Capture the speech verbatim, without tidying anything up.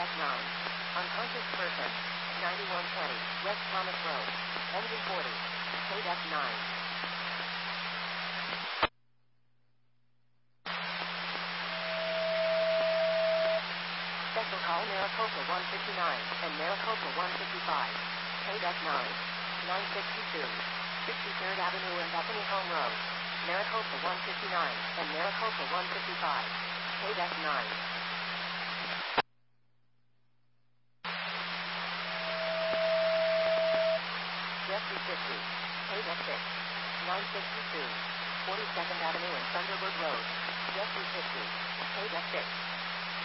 Deck nine. Unconscious person. ninety-one twenty, West Thomas Road. Engine forty. K-Deck nine. Special call Maricopa one fifty-nine and Maricopa one fifty-five. K-Deck nine. nine sixty-two. sixty-third Avenue and Bethany Home Road. Maricopa one fifty-nine and Maricopa one fifty-five. K-Deck nine. Jeffrey fifty. K-Deck six. nine sixty-two. forty-second Avenue and Thunderbird Road. Jeffrey fifty. K-Deck six.